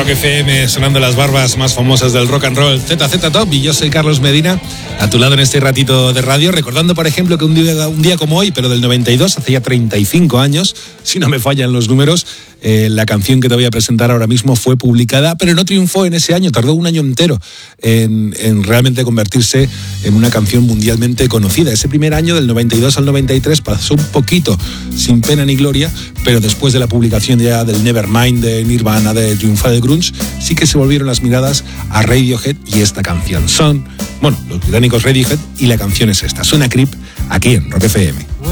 Rock FM, sonando las barbas más famosas del rock and roll, ZZ Top, y yo soy Carlos Medina, a tu lado en este ratito de radio, recordando, por ejemplo, que un día como hoy, pero del 92, hace ya 35 años, si no me fallan los números, la canción que te voy a presentar ahora mismo fue publicada, pero no triunfó en ese año, tardó un año entero en realmente convertirse en una canción mundialmente conocida. Ese primer año, del 92 al 93, pasó un poquito sin pena ni gloria, pero después de la publicación ya del Nevermind de Nirvana, de triunfar el grunge, sí que se volvieron las miradas a Radiohead y esta canción. Son, los británicos Radiohead, y la canción es esta. Suena Creep aquí en Rock FM.